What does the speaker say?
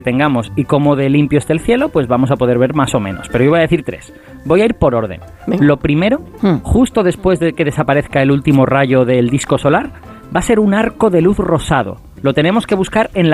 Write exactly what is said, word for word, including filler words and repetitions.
tengamos y cómo de limpio esté el cielo, pues vamos a poder ver más o menos. Pero yo voy a decir tres. Voy a ir por orden. Venga. Lo primero, Hmm. justo después de que desaparezca el último rayo del disco solar, va a ser un arco de luz rosado. Lo tenemos que buscar en la